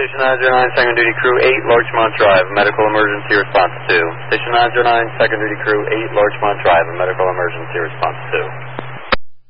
Station 909, second duty crew 8, Larchmont Drive, medical emergency response 2. Station 909, second duty crew 8, Larchmont Drive, medical emergency response 2.